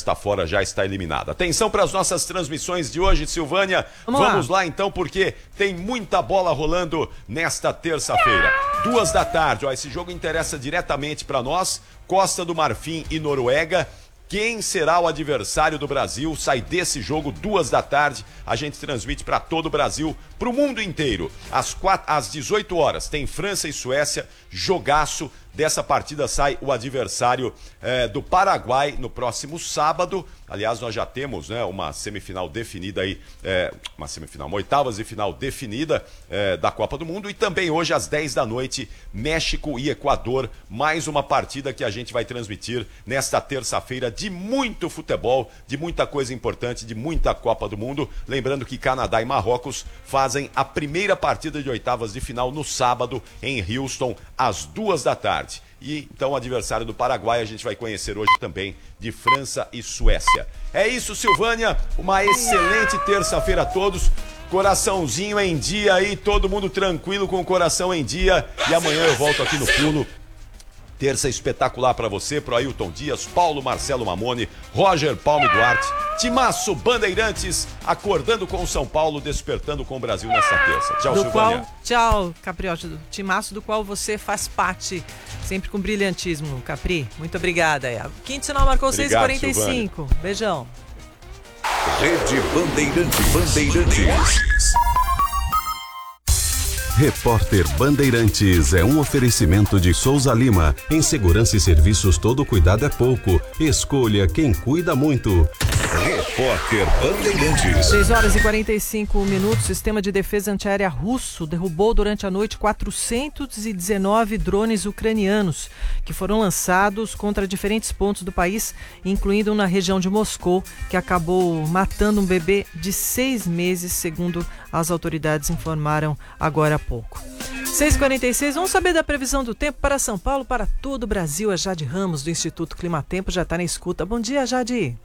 está fora, já está eliminada. Atenção para as nossas transmissões de hoje, Silvânia. Vamos lá então, porque tem muita bola rolando nesta terça-feira. 14h, esse jogo interessa diretamente para nós. Costa do Marfim e Noruega. Quem será o adversário do Brasil? Sai desse jogo 14h. A gente transmite para todo o Brasil, para o mundo inteiro. Às 18 horas tem França e Suécia, jogaço. Dessa partida sai o adversário do Paraguai no próximo sábado. Aliás, nós já temos, né, uma semifinal definida aí, uma oitavas de final definida da Copa do Mundo. E também hoje às 10 da noite, México e Equador. Mais uma partida que a gente vai transmitir nesta terça-feira de muito futebol, de muita coisa importante, de muita Copa do Mundo. Lembrando que Canadá e Marrocos fazem a primeira partida de oitavas de final no sábado em Houston, às 14h. E então o adversário do Paraguai a gente vai conhecer hoje também, de França e Suécia. É isso, Silvânia, uma excelente terça-feira a todos. Coraçãozinho em dia aí, todo mundo tranquilo com o coração em dia. E amanhã eu volto aqui no Pulo. Terça espetacular para você, pro Ailton Dias, Paulo Marcelo Mamone, Roger Palme Duarte, Timaço Bandeirantes, acordando com o São Paulo, despertando com o Brasil nessa terça. Tchau, Silvânia. Tchau, Capriotti, do Timaço do qual você faz parte, sempre com brilhantismo, Capri. Muito obrigada. Quinto sinal marcou 6h45. Beijão. Rede Bandeirantes. Repórter Bandeirantes é um oferecimento de Souza Lima. Em segurança e serviços, todo cuidado é pouco. Escolha quem cuida muito. Repórter Bandeirantes. 6h45. O sistema de defesa antiaérea russo derrubou durante a noite 419 drones ucranianos, que foram lançados contra diferentes pontos do país, incluindo na região de Moscou, que acabou matando um bebê de 6 meses, segundo as autoridades informaram agora há pouco. 6h46, vamos saber da previsão do tempo para São Paulo, para todo o Brasil. A Jade Ramos, do Instituto Climatempo, já está na escuta. Bom dia, Jade.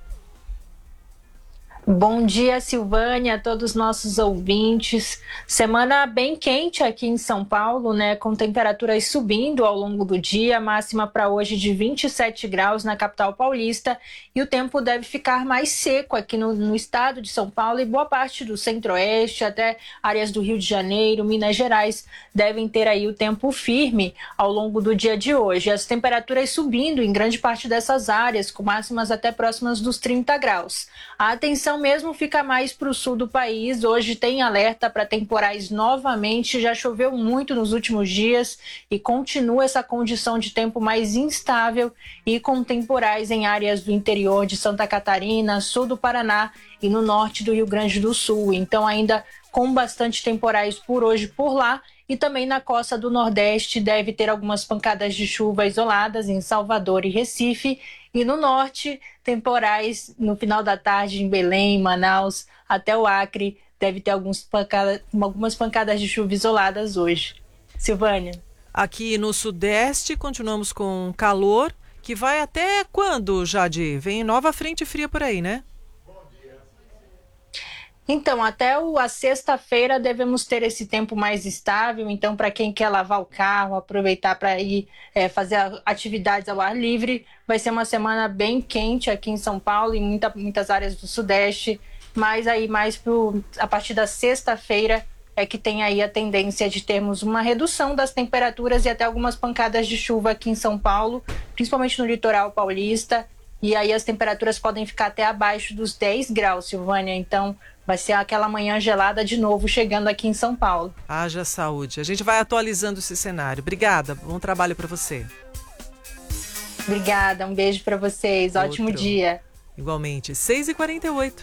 Bom dia, Silvânia, a todos os nossos ouvintes. Semana bem quente aqui em São Paulo, né? Com temperaturas subindo ao longo do dia, máxima para hoje de 27 graus na capital paulista. E o tempo deve ficar mais seco aqui no estado de São Paulo e boa parte do centro-oeste, até áreas do Rio de Janeiro, Minas Gerais, devem ter aí o tempo firme ao longo do dia de hoje. As temperaturas subindo em grande parte dessas áreas, com máximas até próximas dos 30 graus. A atenção mesmo fica mais para o sul do país. Hoje tem alerta para temporais novamente. Já choveu muito nos últimos dias e continua essa condição de tempo mais instável e com temporais em áreas do interior de Santa Catarina, sul do Paraná e no norte do Rio Grande do Sul. Então ainda com bastante temporais por hoje por lá. E também na costa do Nordeste deve ter algumas pancadas de chuva isoladas em Salvador e Recife. E no norte, temporais no final da tarde em Belém, Manaus, até o Acre. Deve ter algumas pancadas de chuva isoladas hoje. Silvânia. Aqui no Sudeste, continuamos com calor, que vai até quando, Jade? Vem nova frente fria por aí, né? Então, até a sexta-feira devemos ter esse tempo mais estável. Então, para quem quer lavar o carro, aproveitar para ir fazer atividades ao ar livre, vai ser uma semana bem quente aqui em São Paulo e muitas áreas do Sudeste. Mas aí a partir da sexta-feira é que tem aí a tendência de termos uma redução das temperaturas e até algumas pancadas de chuva aqui em São Paulo, principalmente no litoral paulista. E aí as temperaturas podem ficar até abaixo dos 10 graus, Silvânia. Então, vai ser aquela manhã gelada de novo chegando aqui em São Paulo. Haja saúde. A gente vai atualizando esse cenário. Obrigada. Bom trabalho para você. Obrigada. Um beijo para vocês. Ótimo dia. Igualmente. 6h48.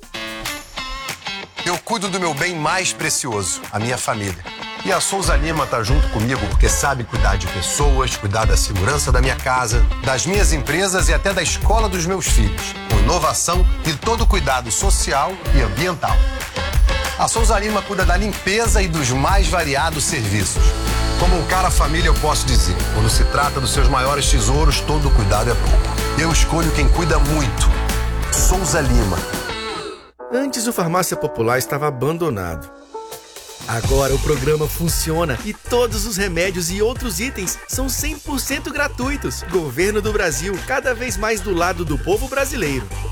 Eu cuido do meu bem mais precioso, a minha família. E a Souza Lima tá junto comigo porque sabe cuidar de pessoas, cuidar da segurança da minha casa, das minhas empresas e até da escola dos meus filhos, com inovação e todo cuidado social e ambiental. A Souza Lima cuida da limpeza e dos mais variados serviços. Como um cara família, eu posso dizer, quando se trata dos seus maiores tesouros, todo cuidado é pouco. Eu escolho quem cuida muito. Souza Lima. Antes o Farmácia Popular estava abandonado. Agora o programa funciona e todos os remédios e outros itens são 100% gratuitos. Governo do Brasil, cada vez mais do lado do povo brasileiro.